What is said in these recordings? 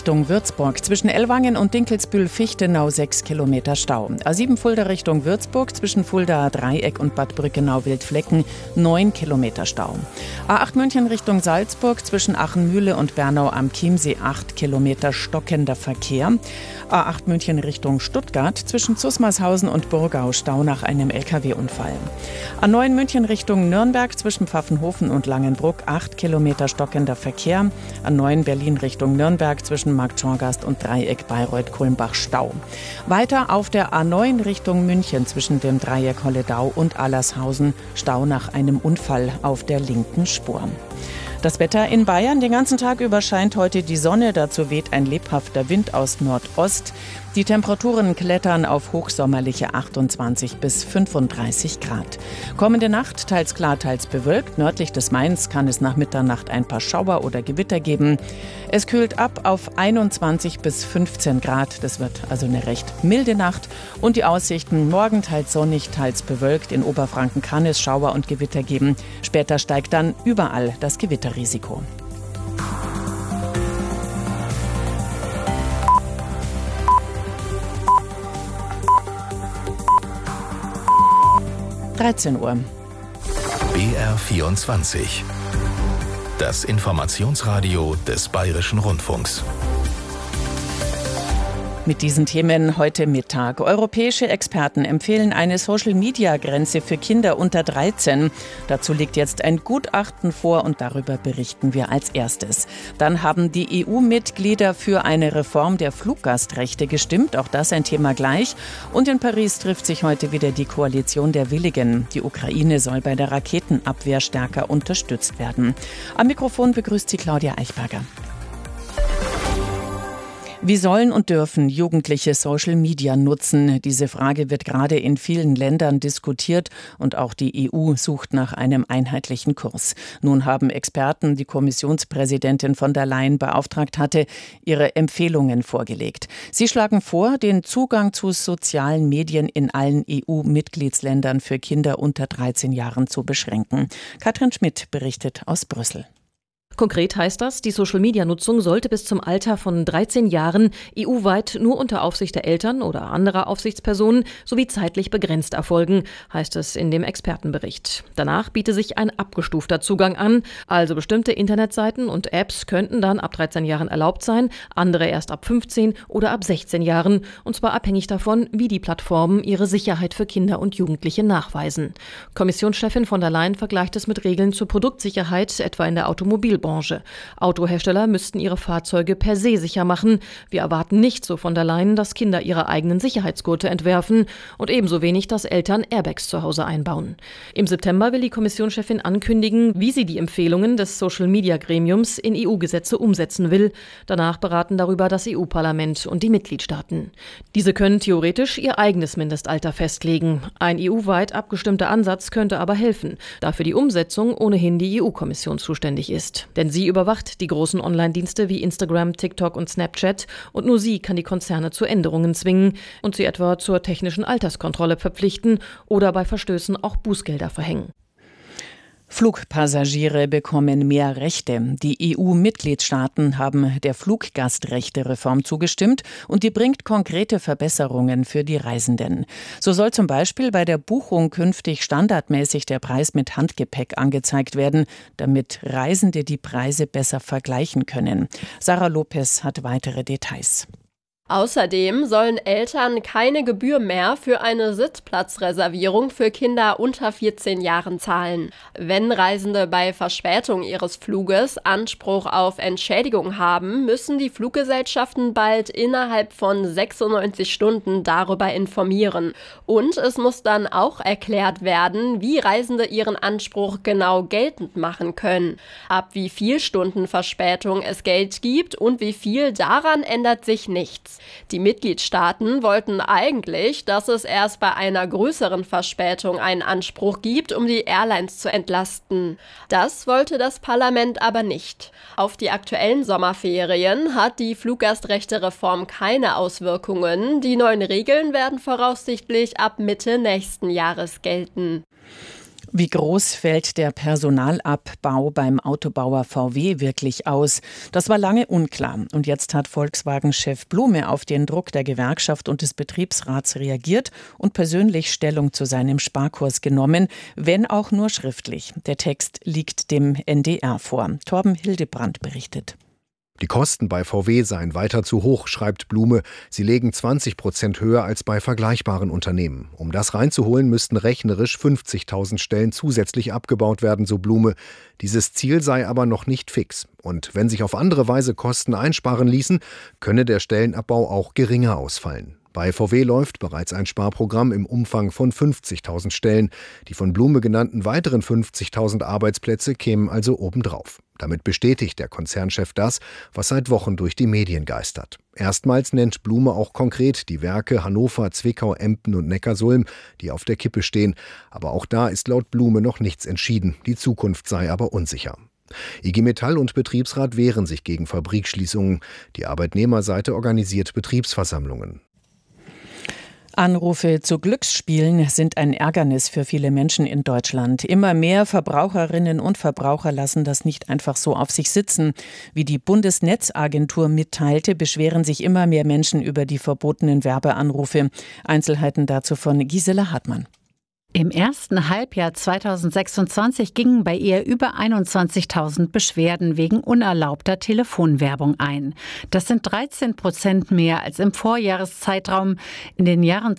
Richtung Würzburg. Zwischen Ellwangen und Dinkelsbühl-Fichtenau 6 Kilometer Stau. A7 Fulda Richtung Würzburg. Zwischen Fulda Dreieck und Bad Brückenau-Wildflecken 9 Kilometer Stau. A8 München Richtung Salzburg. Zwischen Achenmühle und Bernau am Chiemsee 8 Kilometer stockender Verkehr. A8 München Richtung Stuttgart. Zwischen Zusmarshausen und Burgau Stau nach einem LKW-Unfall. A9 München Richtung Nürnberg. Zwischen Pfaffenhofen und Langenbruck 8 Kilometer stockender Verkehr. A9 Berlin Richtung Nürnberg zwischen Marktschorgast und Dreieck Bayreuth-Kulmbach Stau. Weiter auf der A9 Richtung München zwischen dem Dreieck Holledau und Allershausen Stau nach einem Unfall auf der linken Spur. Das Wetter in Bayern. Den ganzen Tag über scheint heute die Sonne. Dazu weht ein lebhafter Wind aus Nordost. Die Temperaturen klettern auf hochsommerliche 28 bis 35 Grad. Kommende Nacht teils klar, teils bewölkt. Nördlich des Mains kann es nach Mitternacht ein paar Schauer oder Gewitter geben. Es kühlt ab auf 21 bis 15 Grad. Das wird also eine recht milde Nacht. Und die Aussichten: morgen teils sonnig, teils bewölkt. In Oberfranken kann es Schauer und Gewitter geben. Später steigt dann überall das Gewitterrisiko. Uhr. BR24. Das Informationsradio des Bayerischen Rundfunks. Mit diesen Themen heute Mittag. Europäische Experten empfehlen eine Social-Media-Grenze für Kinder unter 13. Dazu liegt jetzt ein Gutachten vor und darüber berichten wir als erstes. Dann haben die EU-Mitglieder für eine Reform der Fluggastrechte gestimmt. Auch das ein Thema gleich. Und in Paris trifft sich heute wieder die Koalition der Willigen. Die Ukraine soll bei der Raketenabwehr stärker unterstützt werden. Am Mikrofon begrüßt sie Claudia Eichberger. Wie sollen und dürfen Jugendliche Social Media nutzen? Diese Frage wird gerade in vielen Ländern diskutiert und auch die EU sucht nach einem einheitlichen Kurs. Nun haben Experten, die Kommissionspräsidentin von der Leyen beauftragt hatte, ihre Empfehlungen vorgelegt. Sie schlagen vor, den Zugang zu sozialen Medien in allen EU-Mitgliedsländern für Kinder unter 13 Jahren zu beschränken. Katrin Schmidt berichtet aus Brüssel. Konkret heißt das, die Social-Media-Nutzung sollte bis zum Alter von 13 Jahren EU-weit nur unter Aufsicht der Eltern oder anderer Aufsichtspersonen sowie zeitlich begrenzt erfolgen, heißt es in dem Expertenbericht. Danach biete sich ein abgestufter Zugang an, also bestimmte Internetseiten und Apps könnten dann ab 13 Jahren erlaubt sein, andere erst ab 15 oder ab 16 Jahren, und zwar abhängig davon, wie die Plattformen ihre Sicherheit für Kinder und Jugendliche nachweisen. Kommissionschefin von der Leyen vergleicht es mit Regeln zur Produktsicherheit, etwa in der Automobilbranche. Autohersteller müssten ihre Fahrzeuge per se sicher machen. Wir erwarten nicht, so von der Leyen, dass Kinder ihre eigenen Sicherheitsgurte entwerfen und ebenso wenig, dass Eltern Airbags zu Hause einbauen. Im September will die Kommissionschefin ankündigen, wie sie die Empfehlungen des Social-Media-Gremiums in EU-Gesetze umsetzen will. Danach beraten darüber das EU-Parlament und die Mitgliedstaaten. Diese können theoretisch ihr eigenes Mindestalter festlegen. Ein EU-weit abgestimmter Ansatz könnte aber helfen, da für die Umsetzung ohnehin die EU-Kommission zuständig ist. Denn sie überwacht die großen Online-Dienste wie Instagram, TikTok und Snapchat und nur sie kann die Konzerne zu Änderungen zwingen und sie etwa zur technischen Alterskontrolle verpflichten oder bei Verstößen auch Bußgelder verhängen. Flugpassagiere bekommen mehr Rechte. Die EU-Mitgliedstaaten haben der Fluggastrechte-Reform zugestimmt und die bringt konkrete Verbesserungen für die Reisenden. So soll zum Beispiel bei der Buchung künftig standardmäßig der Preis mit Handgepäck angezeigt werden, damit Reisende die Preise besser vergleichen können. Sarah Lopez hat weitere Details. Außerdem sollen Eltern keine Gebühr mehr für eine Sitzplatzreservierung für Kinder unter 14 Jahren zahlen. Wenn Reisende bei Verspätung ihres Fluges Anspruch auf Entschädigung haben, müssen die Fluggesellschaften bald innerhalb von 96 Stunden darüber informieren. Und es muss dann auch erklärt werden, wie Reisende ihren Anspruch genau geltend machen können. Ab wie viel Stunden Verspätung es Geld gibt und wie viel, daran ändert sich nichts. Die Mitgliedstaaten wollten eigentlich, dass es erst bei einer größeren Verspätung einen Anspruch gibt, um die Airlines zu entlasten. Das wollte das Parlament aber nicht. Auf die aktuellen Sommerferien hat die Fluggastrechte-Reform keine Auswirkungen. Die neuen Regeln werden voraussichtlich ab Mitte nächsten Jahres gelten. Wie groß fällt der Personalabbau beim Autobauer VW wirklich aus? Das war lange unklar. Und jetzt hat Volkswagen-Chef Blume auf den Druck der Gewerkschaft und des Betriebsrats reagiert und persönlich Stellung zu seinem Sparkurs genommen, wenn auch nur schriftlich. Der Text liegt dem NDR vor. Torben Hildebrand berichtet. Die Kosten bei VW seien weiter zu hoch, schreibt Blume. Sie legen 20% höher als bei vergleichbaren Unternehmen. Um das reinzuholen, müssten rechnerisch 50.000 Stellen zusätzlich abgebaut werden, so Blume. Dieses Ziel sei aber noch nicht fix. Und wenn sich auf andere Weise Kosten einsparen ließen, könne der Stellenabbau auch geringer ausfallen. Bei VW läuft bereits ein Sparprogramm im Umfang von 50.000 Stellen. Die von Blume genannten weiteren 50.000 Arbeitsplätze kämen also obendrauf. Damit bestätigt der Konzernchef das, was seit Wochen durch die Medien geistert. Erstmals nennt Blume auch konkret die Werke Hannover, Zwickau, Emden und Neckarsulm, die auf der Kippe stehen. Aber auch da ist laut Blume noch nichts entschieden. Die Zukunft sei aber unsicher. IG Metall und Betriebsrat wehren sich gegen Fabrikschließungen. Die Arbeitnehmerseite organisiert Betriebsversammlungen. Anrufe zu Glücksspielen sind ein Ärgernis für viele Menschen in Deutschland. Immer mehr Verbraucherinnen und Verbraucher lassen das nicht einfach so auf sich sitzen. Wie die Bundesnetzagentur mitteilte, beschweren sich immer mehr Menschen über die verbotenen Werbeanrufe. Einzelheiten dazu von Gisela Hartmann. Im ersten Halbjahr 2026 gingen bei ihr über 21.000 Beschwerden wegen unerlaubter Telefonwerbung ein. Das sind 13% mehr als im Vorjahreszeitraum. In den Jahren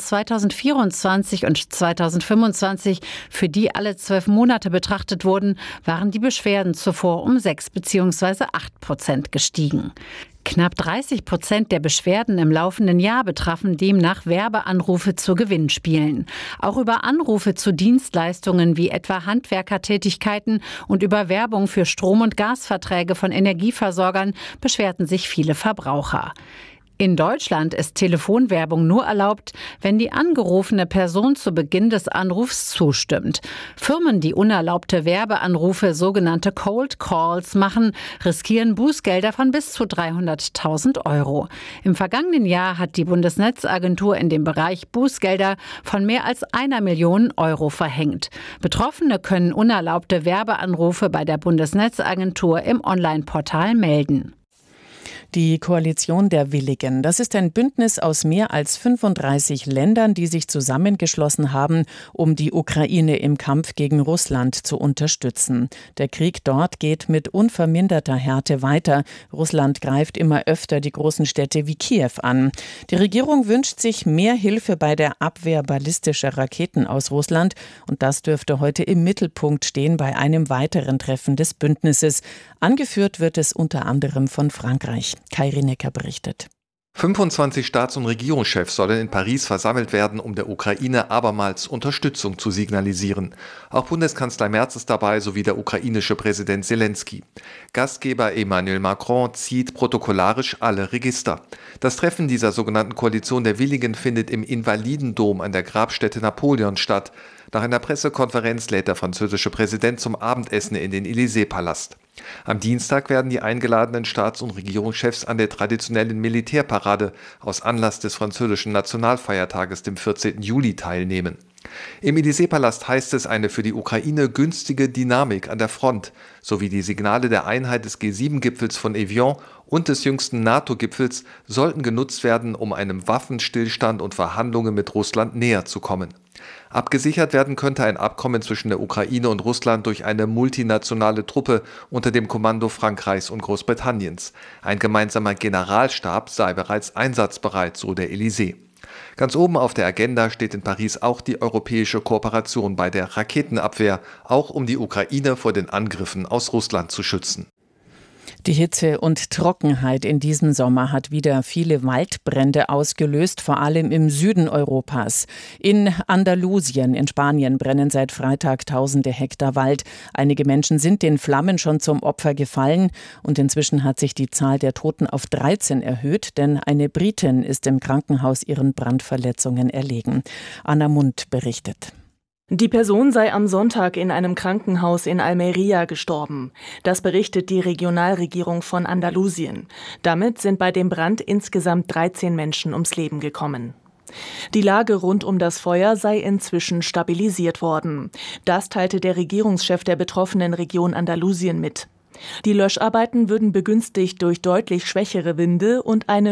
2024 und 2025, für die alle 12 Monate betrachtet wurden, waren die Beschwerden zuvor um 6 bzw. 8% gestiegen. Knapp 30% der Beschwerden im laufenden Jahr betrafen demnach Werbeanrufe zu Gewinnspielen. Auch über Anrufe zu Dienstleistungen wie etwa Handwerkertätigkeiten und über Werbung für Strom- und Gasverträge von Energieversorgern beschwerten sich viele Verbraucher. In Deutschland ist Telefonwerbung nur erlaubt, wenn die angerufene Person zu Beginn des Anrufs zustimmt. Firmen, die unerlaubte Werbeanrufe, sogenannte Cold Calls, machen, riskieren Bußgelder von bis zu 300.000 €. Im vergangenen Jahr hat die Bundesnetzagentur in dem Bereich Bußgelder von mehr als 1 Million € verhängt. Betroffene können unerlaubte Werbeanrufe bei der Bundesnetzagentur im Online-Portal melden. Die Koalition der Willigen, das ist ein Bündnis aus mehr als 35 Ländern, die sich zusammengeschlossen haben, um die Ukraine im Kampf gegen Russland zu unterstützen. Der Krieg dort geht mit unverminderter Härte weiter. Russland greift immer öfter die großen Städte wie Kiew an. Die Regierung wünscht sich mehr Hilfe bei der Abwehr ballistischer Raketen aus Russland. Und das dürfte heute im Mittelpunkt stehen bei einem weiteren Treffen des Bündnisses. Angeführt wird es unter anderem von Frankreich. Kai Rinecker berichtet. 25 Staats- und Regierungschefs sollen in Paris versammelt werden, um der Ukraine abermals Unterstützung zu signalisieren. Auch Bundeskanzler Merz ist dabei, sowie der ukrainische Präsident Zelensky. Gastgeber Emmanuel Macron zieht protokollarisch alle Register. Das Treffen dieser sogenannten Koalition der Willigen findet im Invalidendom an der Grabstätte Napoleons statt. Nach einer Pressekonferenz lädt der französische Präsident zum Abendessen in den Élysée-Palast. Am Dienstag werden die eingeladenen Staats- und Regierungschefs an der traditionellen Militärparade aus Anlass des französischen Nationalfeiertages, dem 14. Juli, teilnehmen. Im Élysée-Palast heißt es, eine für die Ukraine günstige Dynamik an der Front sowie die Signale der Einheit des G7-Gipfels von Evian und des jüngsten NATO-Gipfels sollten genutzt werden, um einem Waffenstillstand und Verhandlungen mit Russland näher zu kommen. Abgesichert werden könnte ein Abkommen zwischen der Ukraine und Russland durch eine multinationale Truppe unter dem Kommando Frankreichs und Großbritanniens. Ein gemeinsamer Generalstab sei bereits einsatzbereit, so der Élysée. Ganz oben auf der Agenda steht in Paris auch die europäische Kooperation bei der Raketenabwehr, auch um die Ukraine vor den Angriffen aus Russland zu schützen. Die Hitze und Trockenheit in diesem Sommer hat wieder viele Waldbrände ausgelöst, vor allem im Süden Europas. In Andalusien in Spanien brennen seit Freitag tausende Hektar Wald. Einige Menschen sind den Flammen schon zum Opfer gefallen und inzwischen hat sich die Zahl der Toten auf 13 erhöht, denn eine Britin ist im Krankenhaus ihren Brandverletzungen erlegen. Anna Mund berichtet. Die Person sei am Sonntag in einem Krankenhaus in Almería gestorben. Das berichtet die Regionalregierung von Andalusien. Damit sind bei dem Brand insgesamt 13 Menschen ums Leben gekommen. Die Lage rund um das Feuer sei inzwischen stabilisiert worden. Das teilte der Regierungschef der betroffenen Region Andalusien mit. Die Löscharbeiten würden begünstigt durch deutlich schwächere Winde und eine